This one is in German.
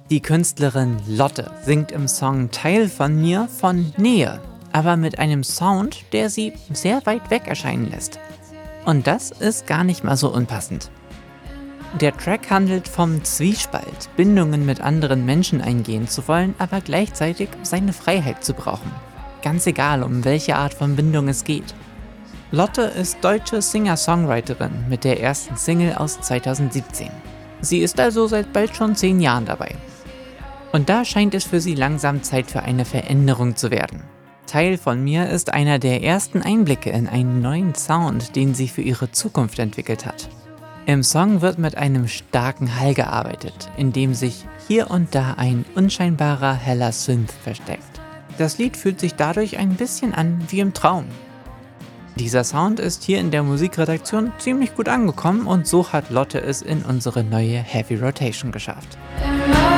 Die Künstlerin Lotte singt im Song Teil von mir von Nähe, aber mit einem Sound, der sie sehr weit weg erscheinen lässt. Und das ist gar nicht mal so unpassend. Der Track handelt vom Zwiespalt, Bindungen mit anderen Menschen eingehen zu wollen, aber gleichzeitig seine Freiheit zu brauchen. Ganz egal, um welche Art von Bindung es geht. Lotte ist deutsche Singer-Songwriterin mit der ersten Single aus 2017. Sie ist also seit bald schon 10 Jahren dabei. Und da scheint es für sie langsam Zeit für eine Veränderung zu werden. Teil von mir ist einer der ersten Einblicke in einen neuen Sound, den sie für ihre Zukunft entwickelt hat. Im Song wird mit einem starken Hall gearbeitet, in dem sich hier und da ein unscheinbarer heller Synth versteckt. Das Lied fühlt sich dadurch ein bisschen an wie im Traum. Dieser Sound ist hier in der Musikredaktion ziemlich gut angekommen und so hat Lotte es in unsere neue Heavy Rotation geschafft.